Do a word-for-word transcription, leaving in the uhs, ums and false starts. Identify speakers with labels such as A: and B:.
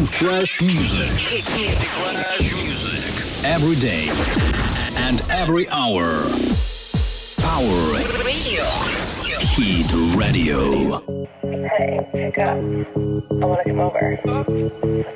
A: playing fresh music.
B: Hit music.
A: Fresh music. Every day and every hour. Power
B: Radio.
A: Hit Radio.
C: Hey, pick up. I want to come over.